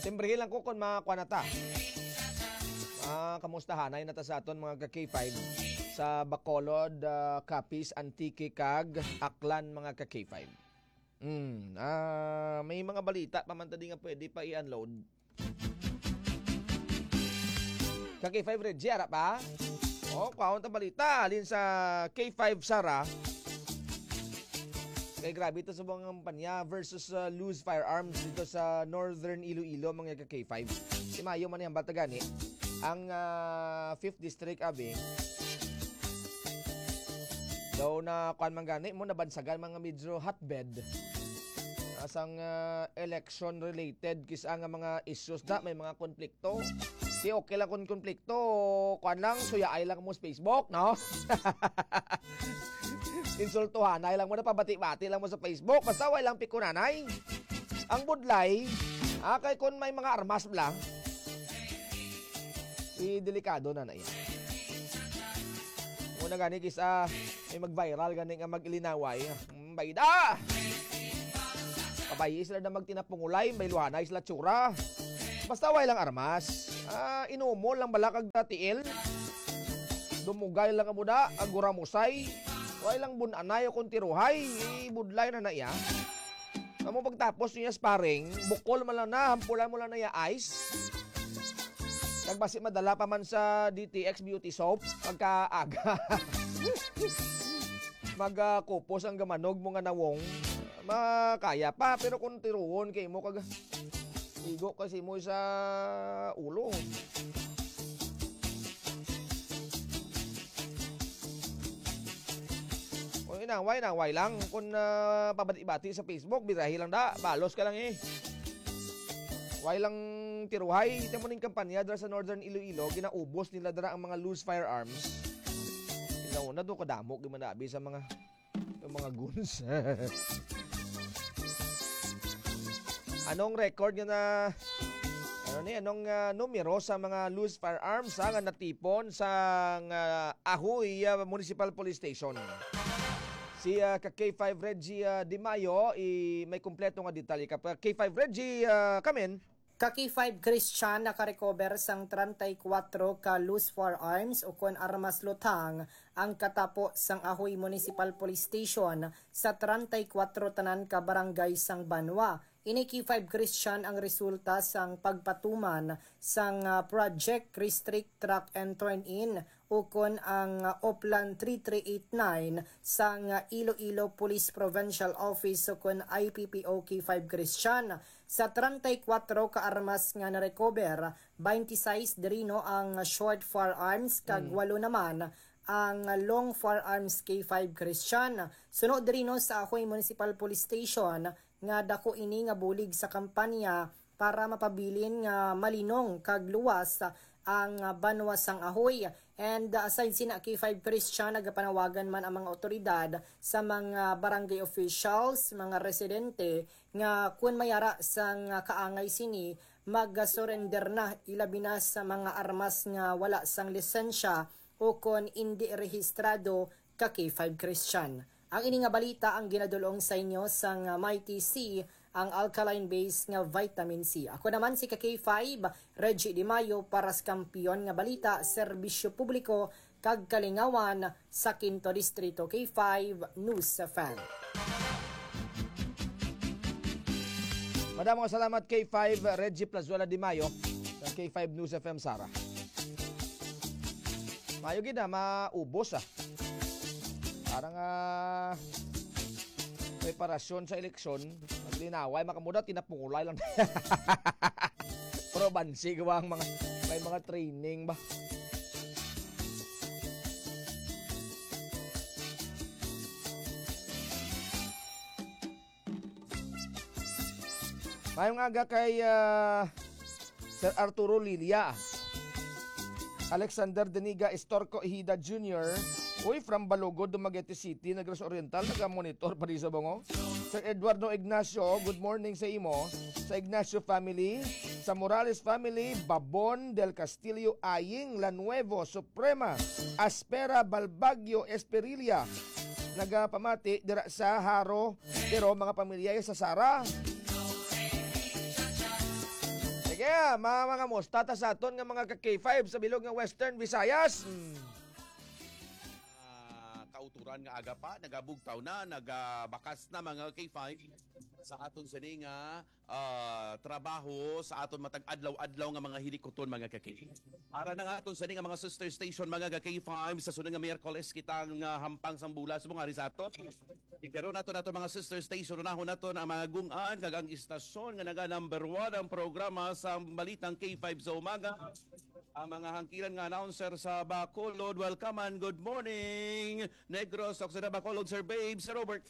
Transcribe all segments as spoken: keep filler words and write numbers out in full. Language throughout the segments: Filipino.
Timbrihin lang ko kung makakuha na ta. Ah, kamustahan ay nata sa aton mga ka-K five sa Bacolod, uh, Capiz, Antique, Cag, Aklan mga ka-K five. Mm, ah, may mga balita pamanta di nga pwede pa i-unload. Ka-K five Reggie, ara pa? Oh, kaon ta balita alin sa K five Sara. Kay grabe ito sa mga kampanya versus uh, loose firearms dito sa Northern Iloilo mga ka-K five. Si Mayo man yan bata gani. Ang uh, fifth District abi daw na kuan man gani mo nabansagan mga medyo hotbed. Asang uh, election related kisa nga mga issues na may mga konflikto. Di okay lang kung konflikto, kuan lang suyaay lang mo sa Facebook, no? Insultuhan, ay lang mo na pabati-bati lang mo sa Facebook. Basta way lang pikunanay. Ang budlay, ah, kay kung may mga armas lang, i delikado na na yan. Muna gani kisa may mag-viral gani nga mag-ilinaway. Hmm, bayda! Kabayi sila na magtinapungulay, may luhanay sila tsura. Basta way lang armas. Ah, inumo lang balakag tiil. Dumugay lang ang muda, aguramusay. Way lang bunanay o kung tiruhay, ibudlay na na iya. Kamu pagtapos niya sparring, bukol man lang na, hampulan mo lang na iya ice. Nagbasi madala pa man sa D T X Beauty Soap, pagkaaga. Magkupos ang gamanog mo nga nawong, makaya pa, pero kung tiruhon kay mo kag igo kasi mo sa ulo. O inang, way nang, way lang. Kung uh, pabati-bati sa Facebook, birahi lang da. Balos ka lang eh. Way lang tiruhay. Ito mo ning kampanya dara sa Northern Iloilo, ginaubos nila dara ang mga loose firearms. Inauna do kadamo gimanabi sa mga yung mga guns. Anong record nga na ano ni anong uh, numero sa mga loose firearms ha, nga natipon sa uh, Ahoy uh, Municipal Police Station? Si uh, ka-K five Reggie uh, Di Mayo, i, may kumpleto nga detalye ka. K five Reggie, uh, come in. Ka-K five Christian nakarecover sang thirty-four ka loose firearms o kon armas lutang ang katapo sang Ahoy Municipal Police Station sa thirty-four tanan ka barangay sang Banwa. Ini K five Christian ang resulta sang pagpatuman sang uh, Project Restrict Track and Turn In o kon ang uh, Oplan thirty-three eighty-nine sang uh, Iloilo Police Provincial Office o kon I P P O K five Christian. Sa thirty-four ka armas nga na-recover, twenty-six dirino ang uh, short firearms kag walo mm. naman ang uh, long firearms K five Christian. Sunod dirino sa Ahoy Municipal Police Station nga dako ini nga bulig sa kampanya para mapabilin nga malinong kag luwas ang uh, Banwa sang Ahoy. And uh, aside sina K five Christian, nagapanawagan man ang mga otoridad sa mga barangay officials, mga residente nga kun mayara sang uh, kaangay sini mag-surrender na ilabi na sa mga armas nga wala sang lisensya o kon hindi rehistrado ka K five Christian. Ang ini nga balita ang ginadulong sa inyo sang uh, Mighty C, ang alkaline base nga vitamin C. Ako naman si ka K five Reggie Di Mayo para sa kampiyon nga balita, serbisyo publiko kag kalingawan sa Quinto Distrito. K five News Fan. Madamong salamat K five Reggie Plazuela Di Mayo sa K five News F M Sara. Mayo gid na maubos ah. Parang uh, preparasyon sa eleksyon, naglinaway, makamuda, tinapungulay lang. Pero bansi, gawa ang mga, may mga training ba? Mayong aga kay uh, Sir Arturo Lilia, Alexander Deniga Estorco Ihida Junior Uy, from Balugod, Dumaguete City, Negros Oriental, nag-monitor pa rin sa bango. Sir Eduardo Ignacio, good morning sa imo. Sa Ignacio family, sa Morales family, Babon del Castillo, Aying, La Nuevo, Suprema, Aspera, Balbagyo, Esperilia. Nagapamati dira sa Haro, pero mga pamilya sa Sara. Sige, Unsa mga mga mostata sa aton nga mga ka K five sa bilog nga Western Visayas? Hmm. Ah, kauturan nga aga pa, nagabugtaw na, nagabakas na mga K five sa aton sini nga ah, trabaho sa aton matag adlaw-adlaw nga mga hilikoton mga ka-K. Para na nga aton sini nga mga sister station mga ka-K five sa sunod nga Miyerkules kita nga hampang sambula sa mga risato. Pero nato nato mga sister station unahon nato ang mga gungaan kag ang istasyon nga naga number one ang programa sa balitang K five sa umaga. Ang mga hangkiran nga announcer sa Bacolod, welcome and good morning. Negros, Oxida Bacolod, Sir Babe, Sir Robert.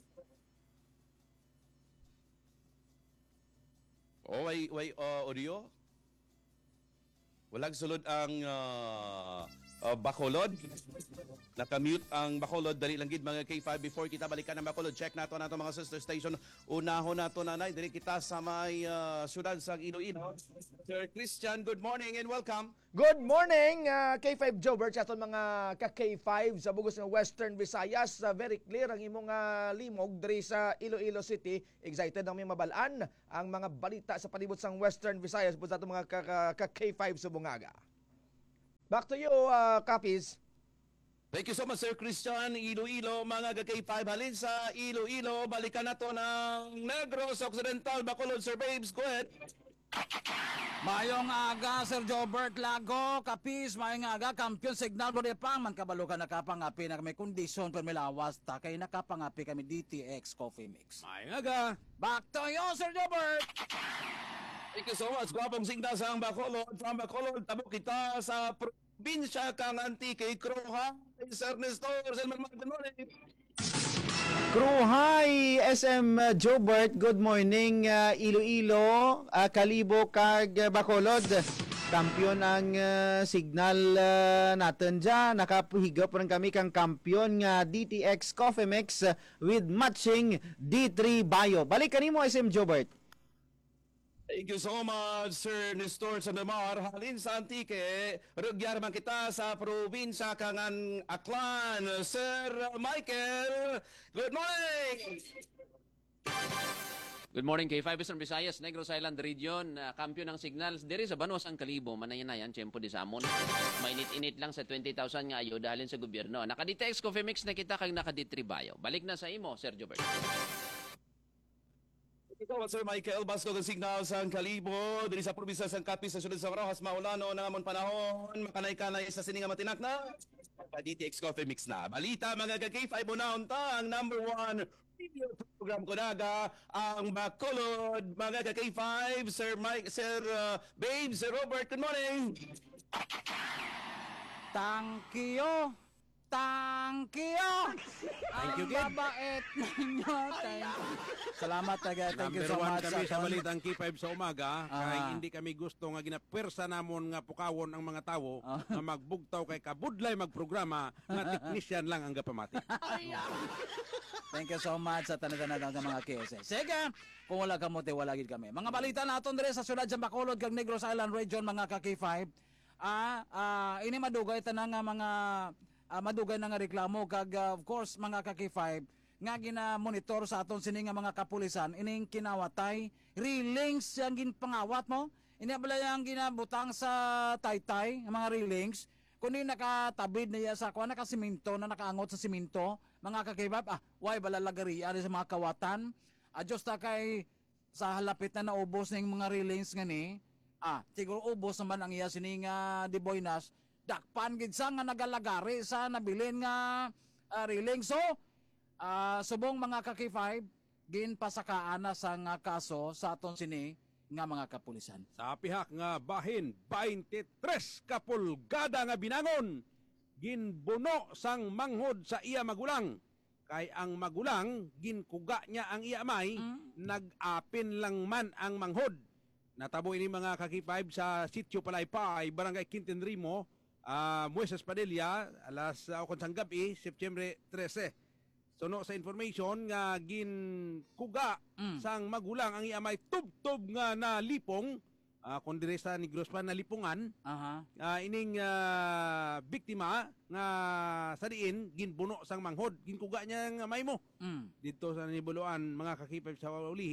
Oh, wait, wait, uh, audio? Walang sulod ang uh, uh, Bacolod. Nakamute ang Bacolod. Dali lang gid mga K five before kita balikan ng Bacolod. Check nato nato mga sister station. Unahon nato nanay. Dili kita sa may uh, syudad sa Iloilo. Sir Christian, good morning and welcome. Good morning, uh, K five Jobert sa aton mga ka K five sa bugos ng Western Visayas. Uh, very clear ang imong uh, limog diri sa Iloilo City. Excited ang may mabalaan ang mga balita sa palibot sang Western Visayas po sa aton mga ka K five sa bungaga. Back to you, uh, Kapis. Thank you so much, Sir Christian. Iloilo, mga K five halin sa Iloilo. Balikan nato ng Negros Occidental, Bacolod, Sir Babes. Go ahead. Mayong aga, Sir Jobert Lago, Kapis, mayong aga, Kampiyon Signal, Bodepang, man kabalo ka nakapangapi na may kondisyon pero may lawas ta, kay nakapangapi kami D T X Coffee Mix. Mayong aga. Back to you, Sir Jobert! Thank you so much. Gwapong signal sa Bacolod. From Bacolod, tabo kita sa probinsya kang Antique, Croha. Sir Nestor, Sir Marmar, good morning. Crew, hi! S M uh, Jobert, good morning. Uh, Iloilo, uh, Kalibo, kag uh, Bacolod. Kampiyon ang uh, signal uh, natin dyan. Nakapihigap rin kami kang kampiyon nga D T X Coffee Mix uh, with matching D three Bio. Balik kanimo S M Jobert. Thank you so much, Sir Nestor Sandamar. Halin sa Antique, rugyar man kita sa probinsya kangan Aklan. Sir Michael, good morning! Good morning, K five Western Visayas, Negros Island Region, uh, kampiyon ng signals. Diri sa Banos ang Kalibo, manayanayan, tiyempo di sa amon. Mainit-init lang sa twenty thousand nga ayo dahil sa gobyerno. Naka-D T X Coffee Mix na kita kag naka-D three Bio. Balik na sa imo, Sir Jobert. Ikaw, Sir Michael, Basco ng signal sa Kalibo, diri sa probinsya sa Kapis, sa sunod sa Rojas, Maulano, na amon panahon, makanay-kanay sa sininga matinak na, D T X Coffee Mix na. Balita, mga K five, unahon ta, ang number one radio program ko naga, ang Bacolod, mga K five, Sir Mike, Sir uh, Babe, Sir Robert, good morning! Thank you! Thank you! Thank you, Ang babait ninyo. Thank you. Salamat, taga. Thank you Number so one much. kami sa Aton. balitang K five sa umaga, Ah. kaya hindi kami gusto nga ginapwersa namon nga pukawon ang mga tawo Ah. nga magbugtaw kay kabudlay magprograma nga technician lang ang gapamati. Thank you so much sa tanang-tanang ng mga K S S. Sige, kung wala ka mo, te, wala gid kami. Mga balita naton dire sa syudad sa Bacolod kag Negros Island Region, mga ka K five. Ah, ah, ini madugay tanang nga mga ah, madugay na nga reklamo kag ah, of course mga ka K five nga gina-monitor sa aton sini nga mga kapulisan ining kinawatay railings yang ginpangawat mo. Ini bala yang ginabutang sa taytay nga mga railings kundi nakatabid niya sa kuha nakasiminto na nakaangot sa siminto mga kakibab ah why balalagari ari sa mga kawatan adjust ta kay sa halapit na naubos ning mga railings nga ni ah siguro ubos naman ang iya sini nga di boynas dakpan gid sa nga nagalagari sa nabilin nga uh, railing so uh, subong mga ka K five ginpasakaan na sa nga kaso sa aton sini nga mga kapulisan. Sa pihak nga bahin, twenty-tres kapulgada nga binangon, ginbuno sang manghod sa iya magulang. Kay ang magulang, ginkuga niya ang iya amay, Mm. nag-apin lang man ang manghod. Natabo ini mga ka K five sa Sitio Palaypay, Barangay Quintin Rimo, uh, Muesas Padilla, alas uh, sang gabi, September trese. Suno sa information nga ginkuga Mm. sang magulang ang iamay tub-tub nga nalipong uh, kundi sa Negros pa nalipungan Aha. uh, ining uh, biktima nga sa diin ginbuno sang manghod ginkuga niya nga may mo Mm. dito sa nibuluan mga kakipay sa ulihi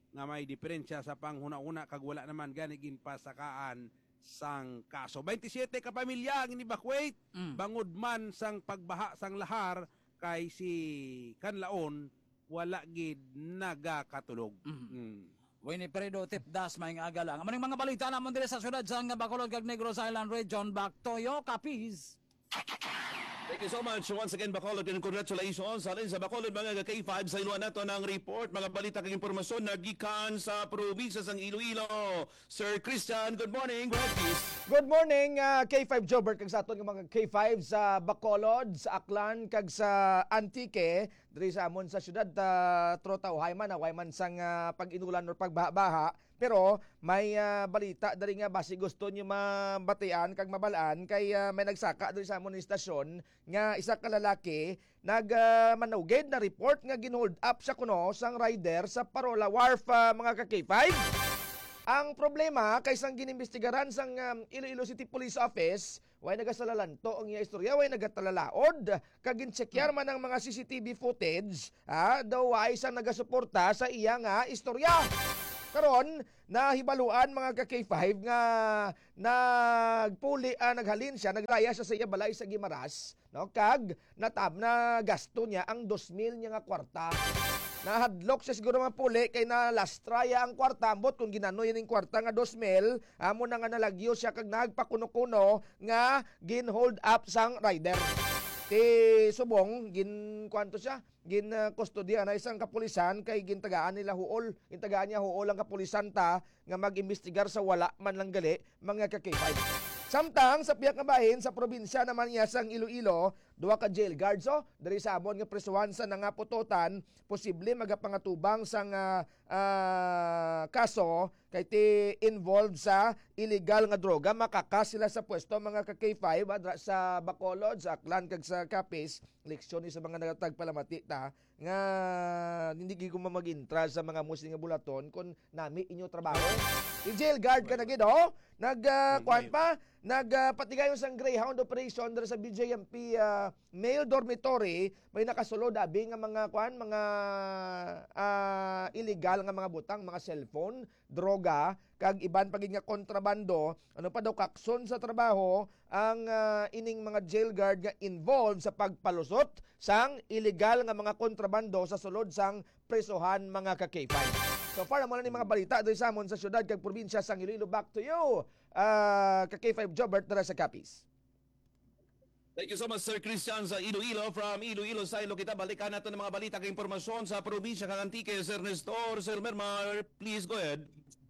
nga may diferensya sa panghuna-una kag wala naman gani ginpasakaan sang kaso. twenty-seven ka pamilya ang in-evacuate Mm. bangod man sang pagbaha sang lahar kay si Kanlaon wala gid nagakatulog. Mm. Mm. Winifredo Tipdas may aga lang. Maning mga balita namon dire sa syudad sa Bacolod kag Negros Island Region. Back to you, Capiz. Thank you so much. Once again, Bacolod, and congratulations sa sa Bacolod, mga K five, sa iluan nato ng report, mga balita kag impormasyon na gikan sa probinsya sang Iloilo. Sir Christian, good morning. Go ahead, please. Good morning, uh, K five Jobert, kag sa aton nga mga K five sa Bacolod, sa Aklan, kag sa Antique, diri sa amon sa syudad, uh, Trota, Uhayman, Uhayman sang uh, pag-inulan or pagbaha-baha. Pero may uh, balita diri nga basi gusto niyo mabatian kag mabalaan kay uh, may nagsaka diri sa amon istasyon nga isa ka lalaki nag uh, manugid na report nga ginhold up sa kuno sang rider sa Parola Wharf, uh, mga ka K five. Ang problema kay sang ginimbestigaran sang um, Iloilo City Police Office, way nagasalalanto ang iya istorya, way nagatalalaod kag ginchekyar man ang mga C C T V footage, ha, daw ay isang nagasuporta sa iya nga istorya. Karon nahibaluan mga ka K five nga nagpuli uh, naghalin siya, naglaya siya sa iya balay sa Gimaras, no, kag natab na gasto niya ang two mil niya nga kwarta. Nahadlok siya siguro mga puli kay nalastraya ang kwarta, ambot kung ginanoy ning kwarta nga two mil, amo na nga nalagyo siya kag nagpakuno-kuno nga ginhold up sang rider. Ti subong gin kwanto siya gin uh, kustodiya na isang kapulisan kay gintagaan nila huol, gintagaan niya huol ang kapulisan ta nga mag-imbestigar sa wala man lang gali mga ka K five. Samtang sa piyak nga bahin sa probinsya naman niya sang Iloilo, duha ka jail guards oh, diri sa amon nga presuhan sa nangaputotan, posible magapangatubang sang uh, uh, kaso kay ti involved sa illegal nga droga, makakas sila sa pwesto mga ka K five adra sa Bacolod, sa Aklan kag sa Capiz. Leksyon ni sa mga nagatagpalamati ta nga hindi gi ko mag-intra sa mga muslim nga bulaton kun nami inyo trabaho. I jail guard ka na gid oh, nag uh, kwan pa nagpatigayon uh, sang Greyhound operation diri sa B J M P uh, male dormitory, may nakasulod abi nga mga kwan mga uh, illegal nga mga butang, mga cellphone, droga kag iban pagid nga kontrabando. Ano pa daw kakson sa trabaho ang uh, ining mga jail guard nga involved sa pagpalusot sang illegal nga mga kontrabando sa sulod sang presohan mga ka K five. So far mo na ni mga balita diri sa amon sa syudad kag probinsya sang Iloilo. Back to you, uh, ka K five Jobert dara sa Capiz. Thank you so much, Sir Christian, sa Iloilo. From Iloilo sa Ilo, kita balikan natin ng mga balita kag impormasyon sa probinsya kang Antique. Sir Nestor, Sir Mermar, please go ahead.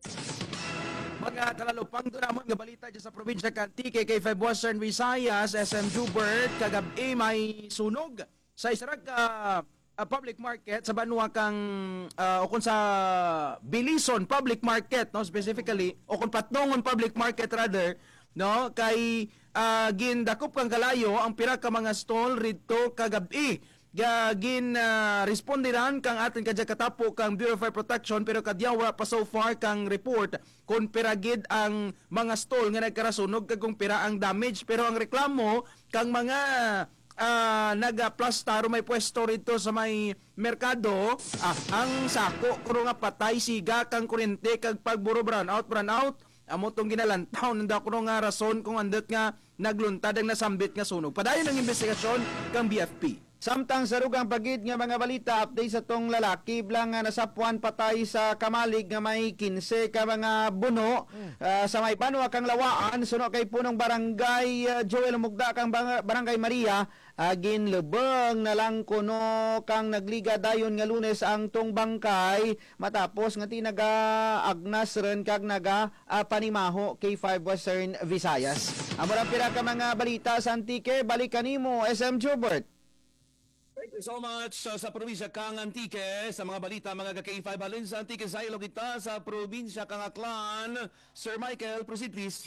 Mga kalalupang doon naman nga balita dyan sa probinsya Antique, K five Western Visayas, S M Jubert, kagabi may sunog sa isarag ka uh, public market sa Banwa kang uh, o kung sa Bilison public market, no, specifically o kung Patnongon public market rather, no, kay uh, gindakop kang kalayo ang pira ka mga stall rito kagabi. Ga gin uh, respondiran kang atin kadya katapo kang Bureau of Fire Protection, pero kadyawa pa so far kang report kung piragid ang mga stall nga nagkarasunog kag kung pira ang damage. Pero ang reklamo kang mga uh, naga-plastar may pwesto rito sa may merkado, ah, ang sako kuro nga patay siga kang kuryente kag pagburo brown out brown out amo tong ginalantaw nanda kuno nga rason kung andot nga nagluntad ang nasambit nga sunog. Padayon ang investigasyon kang B F P. Samtang sa rugang pagid nga mga balita, update sa tong lalaki blang nga nasapuan patay sa Kamalig nga may fifteen ka mga buno uh, sa may Banwa kang Lawaan, suno kay punong barangay uh, Joel Mugda kang bang, barangay Maria, agin lubeng na lang kuno kang nagliga dayon nga Lunes ang tong bangkay matapos nga tinaga agnas ren kag naga uh, panimaho K five Western Visayas. Amo ra pira ka mga balita sa Antique, balik kanimo S M Jobert. Thank you so much uh, sa probinsya kang Antique. Sa mga balita, mga ka K five, halin sa Antique sa ilo kita sa probinsya kang Aklan. Sir Michael, proceed please.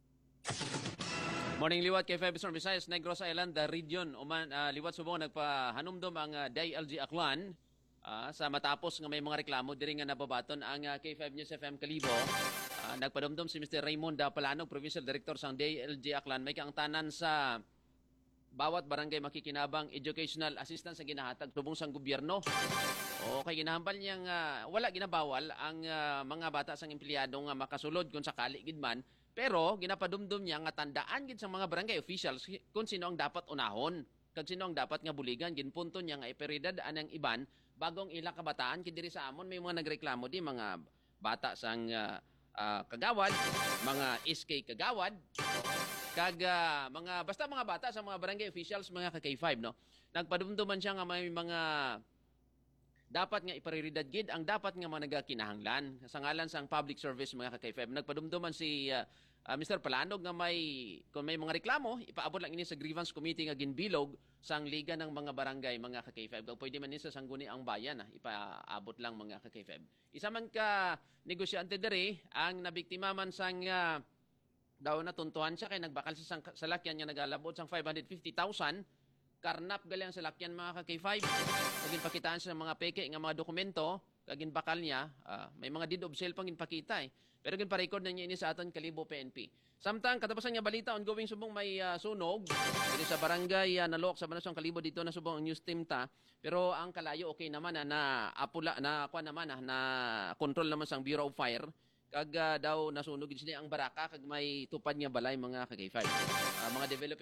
Morning liwat K five Western Visayas, Negros Island, the region. Uman, uh, liwat subong nagpahanumdom ang uh, D I L G Aklan uh, sa matapos nga may mga reklamo diri nga nababaton ang uh, K five News F M Kalibo. Uh, nagpadumdum si Mister Raymond Palanog, Provincial Director sang D I L G Aklan, may kaangtanan sa bawat barangay makikinabang educational assistance sa ginahatag tubong sang gobyerno O kay ginahambal niya nga wala ginabawal ang ah, mga bata sang empleyado nga makasulod kung sakali gid man, pero ginapadumdum niya nga tandaan gid sa mga barangay officials kung sino ang dapat unahon kag sino ang dapat nga buligan. Ginpunto niya nga iperidad ang iban bagong ila kabataan kid diri sa amon may mga nagreklamo di mga bata sang ah, ah, kagawad, mga S K kagawad, kag ah, mga basta mga bata sa mga barangay officials mga ka K five no. Nagpadumduman siya nga may mga dapat nga iprioridad gid ang dapat nga mga nagakinahanglan sa ngalan sang public service mga ka K five. Nagpadumduman si uh, uh, Mister Palanog nga may kung may mga reklamo ipaabot lang ini sa grievance committee nga ginbilog sang liga ng mga barangay mga ka K five. Kag pwede man ni sa sangguni ang bayan ah, ipaabot lang mga ka K five. Isa man ka negosyante diri ang nabiktima man sang uh, daw natuntuhan siya kay nagbakal sa sang salakyan nga nagalabot sang five hundred fifty thousand. Karnap gali ang salakyan mga ka K five. Kagin pakitaan siya ng mga peke nga mga dokumento, kagin bakal niya, ah, may mga deed of sale pang ginpakita eh. Pero gin pa-record na niya ini sa aton Kalibo P N P. Samtang katapusan nga balita ongoing subong may ah, sunog dito sa barangay uh, Nalok sa Banasyong Kalibo dito na subong ang news team ta. Pero ang kalayo okay naman na, na apula na kuan naman na, na control naman sang Bureau of Fire. Kag ah, daw nasunog gid sila ang baraka kag may tupad nga balay mga ka K five. Ah, mga developing